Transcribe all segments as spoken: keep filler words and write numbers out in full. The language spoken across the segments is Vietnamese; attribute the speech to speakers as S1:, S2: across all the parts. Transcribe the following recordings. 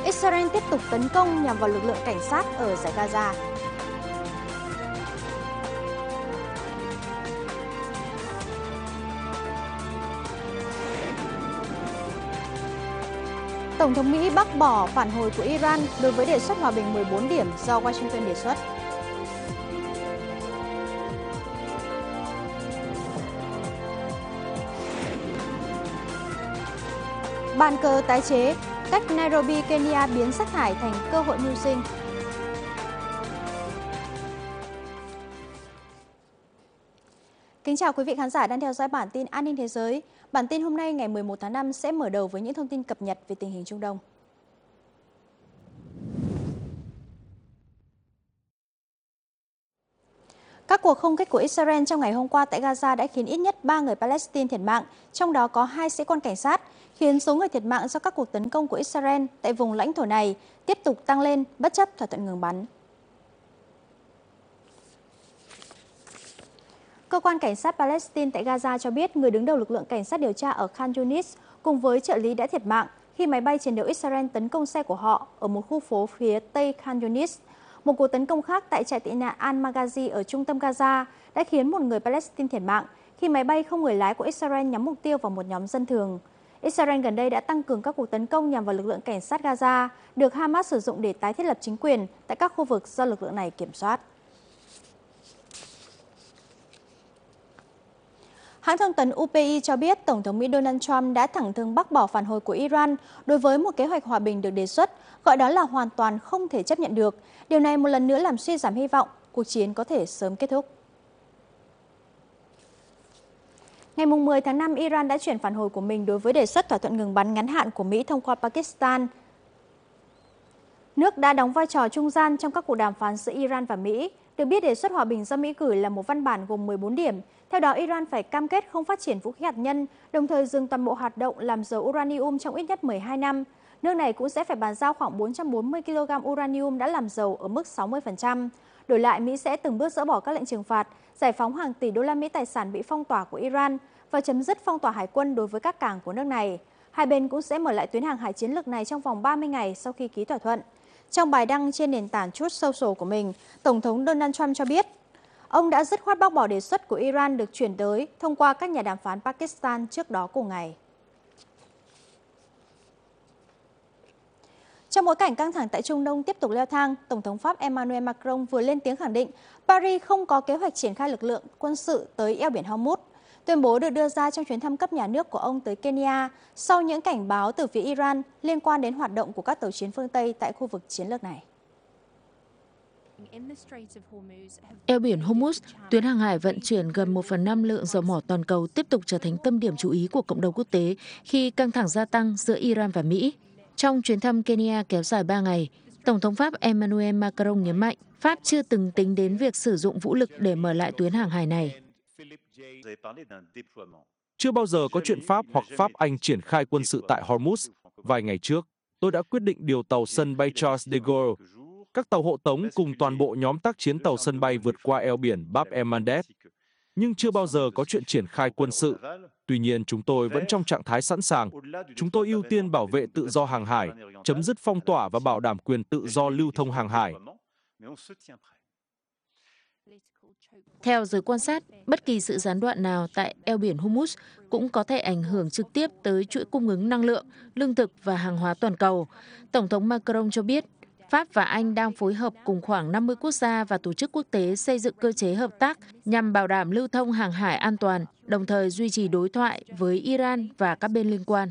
S1: Israel tiếp tục tấn công nhằm vào lực lượng cảnh sát ở giải Gaza. Tổng thống Mỹ bác bỏ phản hồi của Iran đối với đề xuất hòa bình mười bốn điểm do Washington đề xuất. Bàn cờ tái chế, cách Nairobi, Kenya biến rác thải thành cơ hội mưu sinh. Kính chào quý vị khán giả đang theo dõi bản tin An ninh thế giới. Bản tin hôm nay ngày mười một tháng năm sẽ mở đầu với những thông tin cập nhật về tình hình Trung Đông. Các cuộc không kích của Israel trong ngày hôm qua tại Gaza đã khiến ít nhất ba người Palestine thiệt mạng, trong đó có hai sĩ quan cảnh sát, khiến số người thiệt mạng do các cuộc tấn công của Israel tại vùng lãnh thổ này tiếp tục tăng lên bất chấp thỏa thuận ngừng bắn. Cơ quan cảnh sát Palestine tại Gaza cho biết người đứng đầu lực lượng cảnh sát điều tra ở Khan Yunis cùng với trợ lý đã thiệt mạng khi máy bay chiến đấu Israel tấn công xe của họ ở một khu phố phía tây Khan Yunis. Một cuộc tấn công khác tại trại tị nạn Al-Maghazi ở trung tâm Gaza đã khiến một người Palestine thiệt mạng khi máy bay không người lái của Israel nhắm mục tiêu vào một nhóm dân thường. Israel gần đây đã tăng cường các cuộc tấn công nhằm vào lực lượng cảnh sát Gaza, được Hamas sử dụng để tái thiết lập chính quyền tại các khu vực do lực lượng này kiểm soát. Hãng thông tấn u pê i cho biết Tổng thống Mỹ Donald Trump đã thẳng thừng bác bỏ phản hồi của Iran đối với một kế hoạch hòa bình được đề xuất, gọi đó là hoàn toàn không thể chấp nhận được. Điều này một lần nữa làm suy giảm hy vọng cuộc chiến có thể sớm kết thúc. Ngày mười tháng năm, Iran đã chuyển phản hồi của mình đối với đề xuất thỏa thuận ngừng bắn ngắn hạn của Mỹ thông qua Pakistan. Nước đã đóng vai trò trung gian trong các cuộc đàm phán giữa Iran và Mỹ. Được biết, đề xuất hòa bình do Mỹ gửi là một văn bản gồm mười bốn điểm. Theo đó, Iran phải cam kết không phát triển vũ khí hạt nhân, đồng thời dừng toàn bộ hoạt động làm dầu uranium trong ít nhất mười hai năm. Nước này cũng sẽ phải bàn giao khoảng bốn trăm bốn mươi ki lô gam uranium đã làm dầu ở mức sáu mươi phần trăm. Đổi lại, Mỹ sẽ từng bước dỡ bỏ các lệnh trừng phạt, giải phóng hàng tỷ đô la Mỹ tài sản bị phong tỏa của Iran và chấm dứt phong tỏa hải quân đối với các cảng của nước này. Hai bên cũng sẽ mở lại tuyến hàng hải chiến lược này trong vòng ba mươi ngày sau khi ký thỏa thuận. Trong bài đăng trên nền tảng Truth Social của mình, Tổng thống Donald Trump cho biết ông đã dứt khoát bác bỏ đề xuất của Iran được chuyển tới thông qua các nhà đàm phán Pakistan trước đó cùng ngày. Trong bối cảnh căng thẳng tại Trung Đông tiếp tục leo thang, Tổng thống Pháp Emmanuel Macron vừa lên tiếng khẳng định Paris không có kế hoạch triển khai lực lượng quân sự tới eo biển Hormuz. Tuyên bố được đưa ra trong chuyến thăm cấp nhà nước của ông tới Kenya sau những cảnh báo từ phía Iran liên quan đến hoạt động của các tàu chiến phương Tây tại khu vực chiến lược này.
S2: Eo biển Hormuz, tuyến hàng hải vận chuyển gần một phần năm lượng dầu mỏ toàn cầu, tiếp tục trở thành tâm điểm chú ý của cộng đồng quốc tế khi căng thẳng gia tăng giữa Iran và Mỹ. Trong chuyến thăm Kenya kéo dài ba ngày, Tổng thống Pháp Emmanuel Macron nhấn mạnh Pháp chưa từng tính đến việc sử dụng vũ lực để mở lại tuyến hàng hải này.
S3: Chưa bao giờ có chuyện Pháp hoặc Pháp-Anh triển khai quân sự tại Hormuz. Vài ngày trước, tôi đã quyết định điều tàu sân bay Charles de Gaulle, các tàu hộ tống cùng toàn bộ nhóm tác chiến tàu sân bay vượt qua eo biển Bab el-Mandeb. Nhưng chưa bao giờ có chuyện triển khai quân sự. Tuy nhiên, chúng tôi vẫn trong trạng thái sẵn sàng. Chúng tôi ưu tiên bảo vệ tự do hàng hải, chấm dứt phong tỏa và bảo đảm quyền tự do lưu thông hàng hải.
S2: Theo giới quan sát, bất kỳ sự gián đoạn nào tại eo biển Hormuz cũng có thể ảnh hưởng trực tiếp tới chuỗi cung ứng năng lượng, lương thực và hàng hóa toàn cầu. Tổng thống Macron cho biết, Pháp và Anh đang phối hợp cùng khoảng năm mươi quốc gia và tổ chức quốc tế xây dựng cơ chế hợp tác nhằm bảo đảm lưu thông hàng hải an toàn, đồng thời duy trì đối thoại với Iran và các bên liên quan.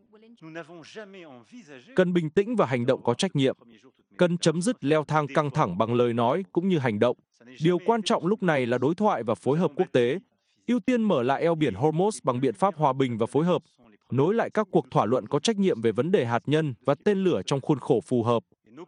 S3: Cần bình tĩnh và hành động có trách nhiệm. Cần chấm dứt leo thang căng thẳng bằng lời nói cũng như hành động. Điều quan trọng lúc này là đối thoại và phối hợp quốc tế. Ưu tiên mở lại eo biển Hormuz bằng biện pháp hòa bình và phối hợp. Nối lại các cuộc thảo luận có trách nhiệm về vấn đề hạt nhân và tên lửa trong khuôn khổ phù hợp.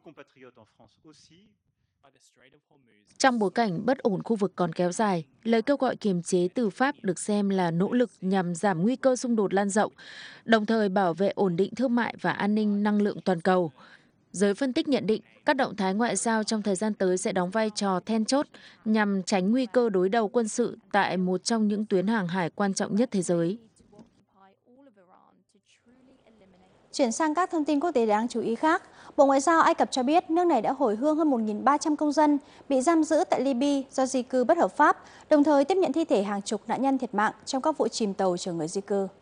S2: Trong bối cảnh bất ổn khu vực còn kéo dài, lời kêu gọi kiềm chế từ Pháp được xem là nỗ lực nhằm giảm nguy cơ xung đột lan rộng, đồng thời bảo vệ ổn định thương mại và an ninh năng lượng toàn cầu. Giới phân tích nhận định các động thái ngoại giao trong thời gian tới sẽ đóng vai trò then chốt nhằm tránh nguy cơ đối đầu quân sự tại một trong những tuyến hàng hải quan trọng nhất thế giới.
S1: Chuyển sang các thông tin quốc tế đáng chú ý khác, Bộ Ngoại giao Ai Cập cho biết nước này đã hồi hương hơn một nghìn ba trăm công dân bị giam giữ tại Libya do di cư bất hợp pháp, đồng thời tiếp nhận thi thể hàng chục nạn nhân thiệt mạng trong các vụ chìm tàu chở người di cư.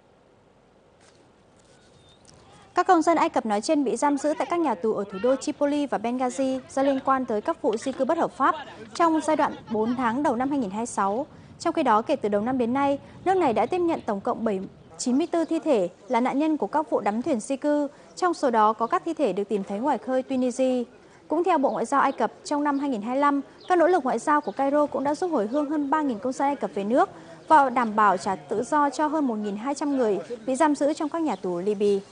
S1: Các công dân Ai Cập nói trên bị giam giữ tại các nhà tù ở thủ đô Tripoli và Benghazi do liên quan tới các vụ di cư bất hợp pháp trong giai đoạn bốn tháng đầu năm hai nghìn không trăm hai mươi sáu. Trong khi đó, kể từ đầu năm đến nay, nước này đã tiếp nhận tổng cộng chín mươi tư thi thể là nạn nhân của các vụ đắm thuyền di cư, trong số đó có các thi thể được tìm thấy ngoài khơi Tunisia. Cũng theo Bộ Ngoại giao Ai Cập, trong năm hai nghìn không trăm hai mươi lăm, các nỗ lực ngoại giao của Cairo cũng đã giúp hồi hương hơn ba nghìn công dân Ai Cập về nước và đảm bảo trả tự do cho hơn một nghìn hai trăm người bị giam giữ trong các nhà tù Libya.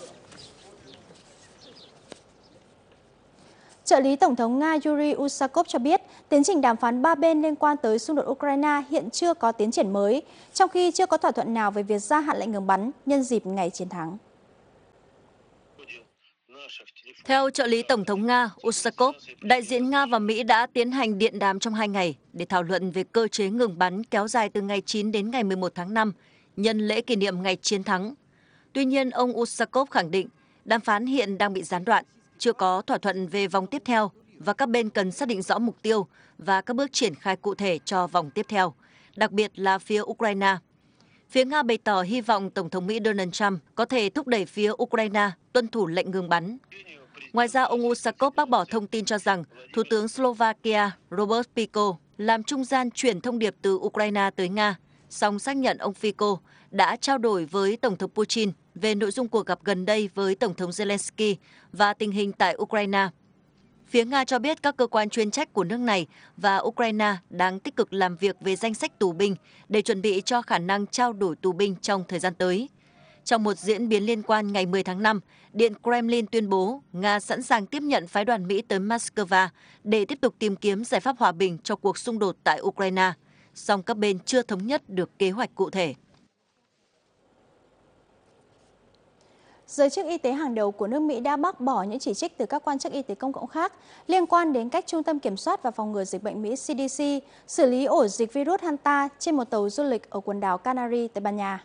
S1: Trợ lý Tổng thống Nga Yuri Usakov cho biết tiến trình đàm phán ba bên liên quan tới xung đột Ukraine hiện chưa có tiến triển mới, trong khi chưa có thỏa thuận nào về việc gia hạn lệnh ngừng bắn nhân dịp ngày chiến thắng.
S4: Theo trợ lý Tổng thống Nga Usakov, đại diện Nga và Mỹ đã tiến hành điện đàm trong hai ngày để thảo luận về cơ chế ngừng bắn kéo dài từ ngày chín đến ngày mười một tháng năm, nhân lễ kỷ niệm ngày chiến thắng. Tuy nhiên, ông Usakov khẳng định đàm phán hiện đang bị gián đoạn, chưa có thỏa thuận về vòng tiếp theo và các bên cần xác định rõ mục tiêu và các bước triển khai cụ thể cho vòng tiếp theo, đặc biệt là phía Ukraine. Phía Nga bày tỏ hy vọng Tổng thống Mỹ Donald Trump có thể thúc đẩy phía Ukraine tuân thủ lệnh ngừng bắn. Ngoài ra, ông Usakov bác bỏ thông tin cho rằng Thủ tướng Slovakia Robert Fico làm trung gian chuyển thông điệp từ Ukraine tới Nga, song xác nhận ông Fico đã trao đổi với Tổng thống Putin về nội dung cuộc gặp gần đây với Tổng thống Zelensky và tình hình tại Ukraine. Phía Nga cho biết các cơ quan chuyên trách của nước này và Ukraine đang tích cực làm việc về danh sách tù binh để chuẩn bị cho khả năng trao đổi tù binh trong thời gian tới. Trong một diễn biến liên quan ngày mười tháng năm, Điện Kremlin tuyên bố Nga sẵn sàng tiếp nhận phái đoàn Mỹ tới Moscow để tiếp tục tìm kiếm giải pháp hòa bình cho cuộc xung đột tại Ukraine, song các bên chưa thống nhất được kế hoạch cụ thể.
S1: Giới chức y tế hàng đầu của nước Mỹ đã bác bỏ những chỉ trích từ các quan chức y tế công cộng khác liên quan đến cách Trung tâm Kiểm soát và Phòng ngừa Dịch bệnh Mỹ C D C xử lý ổ dịch virus Hanta trên một tàu du lịch ở quần đảo Canary, Tây Ban Nha.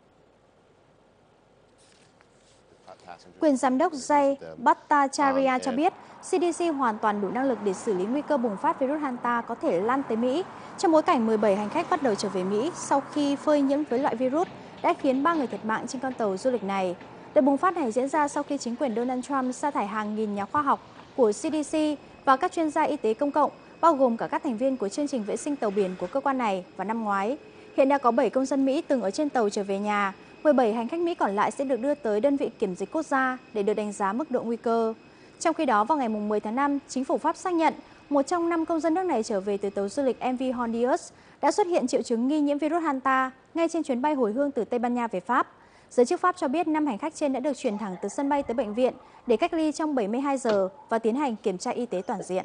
S1: Quyền giám đốc Jay Bhattacharya cho biết C D C hoàn toàn đủ năng lực để xử lý nguy cơ bùng phát virus Hanta có thể lan tới Mỹ, trong bối cảnh mười bảy hành khách bắt đầu trở về Mỹ sau khi phơi nhiễm với loại virus đã khiến ba người thiệt mạng trên con tàu du lịch này. Đợt bùng phát này diễn ra sau khi chính quyền Donald Trump sa thải hàng nghìn nhà khoa học của C D C và các chuyên gia y tế công cộng, bao gồm cả các thành viên của chương trình vệ sinh tàu biển của cơ quan này vào năm ngoái. Hiện đã có bảy công dân Mỹ từng ở trên tàu trở về nhà, mười bảy hành khách Mỹ còn lại sẽ được đưa tới đơn vị kiểm dịch quốc gia để được đánh giá mức độ nguy cơ. Trong khi đó, vào ngày mười tháng năm, chính phủ Pháp xác nhận một trong năm công dân nước này trở về từ tàu du lịch M V Hondius đã xuất hiện triệu chứng nghi nhiễm virus Hanta ngay trên chuyến bay hồi hương từ Tây Ban Nha về Pháp. Giới chức Pháp cho biết năm hành khách trên đã được chuyển thẳng từ sân bay tới bệnh viện để cách ly trong bảy mươi hai giờ và tiến hành kiểm tra y tế toàn diện.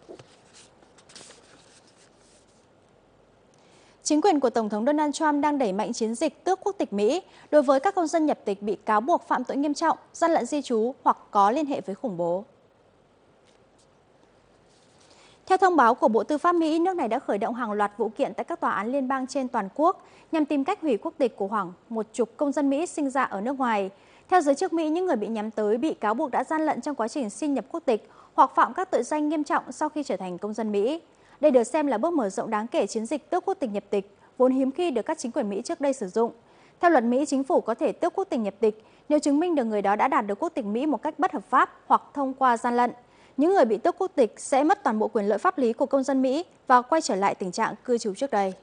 S1: Chính quyền của Tổng thống Donald Trump đang đẩy mạnh chiến dịch tước quốc tịch Mỹ đối với các công dân nhập tịch bị cáo buộc phạm tội nghiêm trọng, gian lận di trú hoặc có liên hệ với khủng bố. Theo thông báo của Bộ Tư pháp Mỹ, nước này đã khởi động hàng loạt vụ kiện tại các tòa án liên bang trên toàn quốc nhằm tìm cách hủy quốc tịch của khoảng một chục công dân Mỹ sinh ra ở nước ngoài. Theo giới chức Mỹ, những người bị nhắm tới bị cáo buộc đã gian lận trong quá trình xin nhập quốc tịch hoặc phạm các tội danh nghiêm trọng sau khi trở thành công dân Mỹ. Đây được xem là bước mở rộng đáng kể chiến dịch tước quốc tịch nhập tịch, vốn hiếm khi được các chính quyền Mỹ trước đây sử dụng. Theo luật Mỹ, chính phủ có thể tước quốc tịch nhập tịch nếu chứng minh được người đó đã đạt được quốc tịch Mỹ một cách bất hợp pháp hoặc thông qua gian lận. Những người bị tước quốc tịch sẽ mất toàn bộ quyền lợi pháp lý của công dân Mỹ và quay trở lại tình trạng cư trú trước đây.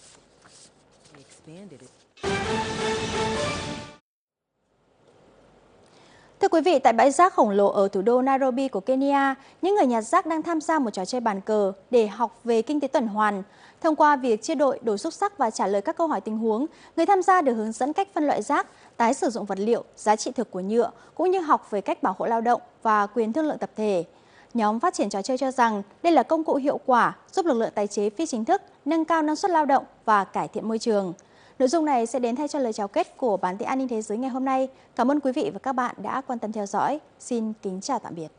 S1: Thưa quý vị, tại bãi rác khổng lồ ở thủ đô Nairobi của Kenya, những người nhặt rác đang tham gia một trò chơi bàn cờ để học về kinh tế tuần hoàn. Thông qua việc chia đội, đổ xúc xắc và trả lời các câu hỏi tình huống, người tham gia được hướng dẫn cách phân loại rác, tái sử dụng vật liệu, giá trị thực của nhựa, cũng như học về cách bảo hộ lao động và quyền thương lượng tập thể. Nhóm phát triển trò chơi cho rằng đây là công cụ hiệu quả giúp lực lượng tái chế phi chính thức nâng cao năng suất lao động và cải thiện môi trường. Nội dung này sẽ đến thay cho lời chào kết của bản tin An ninh Thế giới ngày hôm nay. Cảm ơn quý vị và các bạn đã quan tâm theo dõi. Xin kính chào tạm biệt.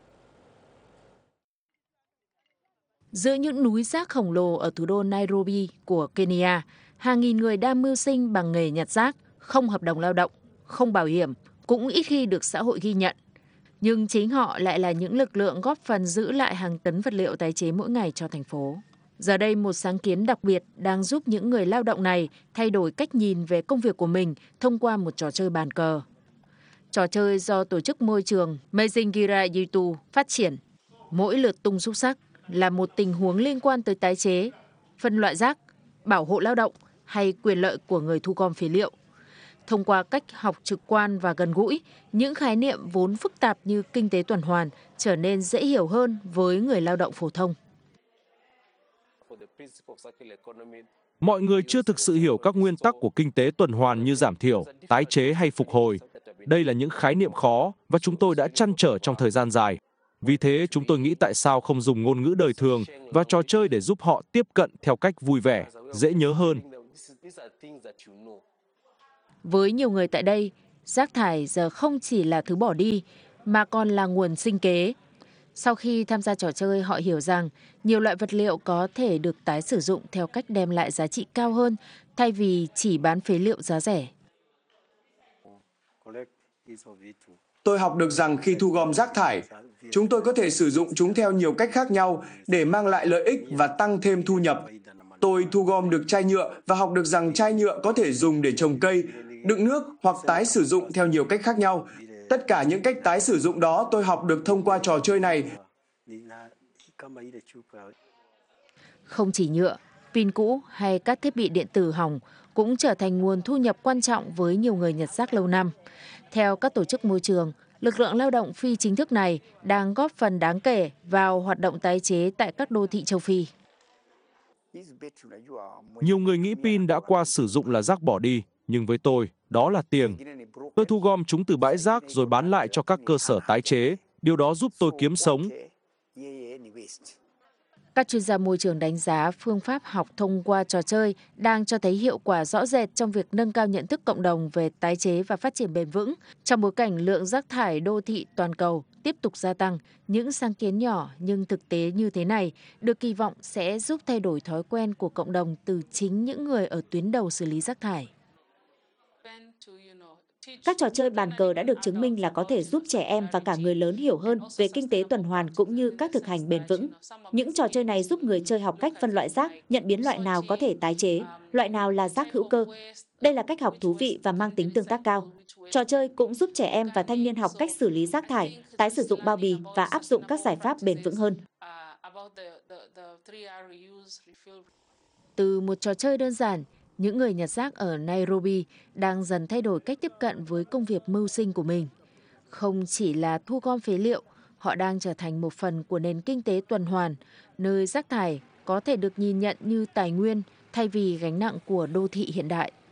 S2: Giữa những núi rác khổng lồ ở thủ đô Nairobi của Kenya, hàng nghìn người đang mưu sinh bằng nghề nhặt rác, không hợp đồng lao động, không bảo hiểm, cũng ít khi được xã hội ghi nhận. Nhưng chính họ lại là những lực lượng góp phần giữ lại hàng tấn vật liệu tái chế mỗi ngày cho thành phố. Giờ đây, một sáng kiến đặc biệt đang giúp những người lao động này thay đổi cách nhìn về công việc của mình thông qua một trò chơi bàn cờ. Trò chơi do tổ chức môi trường Mazingira Yitu phát triển. Mỗi lượt tung xúc xắc là một tình huống liên quan tới tái chế, phân loại rác, bảo hộ lao động hay quyền lợi của người thu gom phế liệu. Thông qua cách học trực quan và gần gũi, những khái niệm vốn phức tạp như kinh tế tuần hoàn trở nên dễ hiểu hơn với người lao động phổ thông.
S3: Mọi người chưa thực sự hiểu các nguyên tắc của kinh tế tuần hoàn như giảm thiểu, tái chế hay phục hồi. Đây là những khái niệm khó và chúng tôi đã trăn trở trong thời gian dài. Vì thế, chúng tôi nghĩ tại sao không dùng ngôn ngữ đời thường và trò chơi để giúp họ tiếp cận theo cách vui vẻ, dễ nhớ hơn.
S2: Với nhiều người tại đây, rác thải giờ không chỉ là thứ bỏ đi, mà còn là nguồn sinh kế. Sau khi tham gia trò chơi, họ hiểu rằng nhiều loại vật liệu có thể được tái sử dụng theo cách đem lại giá trị cao hơn, thay vì chỉ bán phế liệu giá rẻ.
S5: Tôi học được rằng khi thu gom rác thải, chúng tôi có thể sử dụng chúng theo nhiều cách khác nhau để mang lại lợi ích và tăng thêm thu nhập. Tôi thu gom được chai nhựa và học được rằng chai nhựa có thể dùng để trồng cây, đựng nước hoặc tái sử dụng theo nhiều cách khác nhau. Tất cả những cách tái sử dụng đó tôi học được thông qua trò chơi này.
S2: Không chỉ nhựa, pin cũ hay các thiết bị điện tử hỏng cũng trở thành nguồn thu nhập quan trọng với nhiều người nhặt rác lâu năm. Theo các tổ chức môi trường, lực lượng lao động phi chính thức này đang góp phần đáng kể vào hoạt động tái chế tại các đô thị châu Phi.
S3: Nhiều người nghĩ pin đã qua sử dụng là rác bỏ đi, nhưng với tôi, đó là tiền. Tôi thu gom chúng từ bãi rác rồi bán lại cho các cơ sở tái chế. Điều đó giúp tôi kiếm sống.
S2: Các chuyên gia môi trường đánh giá phương pháp học thông qua trò chơi đang cho thấy hiệu quả rõ rệt trong việc nâng cao nhận thức cộng đồng về tái chế và phát triển bền vững. Trong bối cảnh lượng rác thải đô thị toàn cầu tiếp tục gia tăng, những sáng kiến nhỏ nhưng thực tế như thế này được kỳ vọng sẽ giúp thay đổi thói quen của cộng đồng từ chính những người ở tuyến đầu xử lý rác thải.
S6: Các trò chơi bàn cờ đã được chứng minh là có thể giúp trẻ em và cả người lớn hiểu hơn về kinh tế tuần hoàn cũng như các thực hành bền vững. Những trò chơi này giúp người chơi học cách phân loại rác, nhận biến loại nào có thể tái chế, loại nào là rác hữu cơ. Đây là cách học thú vị và mang tính tương tác cao. Trò chơi cũng giúp trẻ em và thanh niên học cách xử lý rác thải, tái sử dụng bao bì và áp dụng các giải pháp bền vững hơn.
S2: Từ một trò chơi đơn giản, những người nhặt rác ở Nairobi đang dần thay đổi cách tiếp cận với công việc mưu sinh của mình. Không chỉ là thu gom phế liệu, họ đang trở thành một phần của nền kinh tế tuần hoàn, nơi rác thải có thể được nhìn nhận như tài nguyên thay vì gánh nặng của đô thị hiện đại.